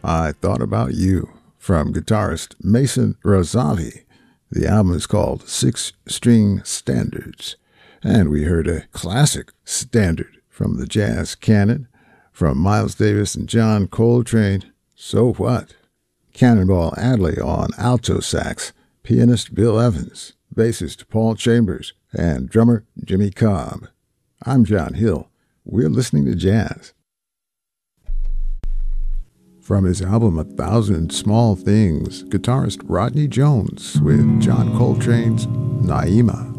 I Thought About You from guitarist Mason Rosavi. The album is called Six String Standards. And we heard a classic standard from the jazz canon from Miles Davis and John Coltrane, So What? Cannonball Adderley on alto sax, pianist Bill Evans, bassist Paul Chambers, and drummer Jimmy Cobb. I'm John Hill. We're listening to jazz. From his album A Thousand Small Things, guitarist Rodney Jones with John Coltrane's Naima.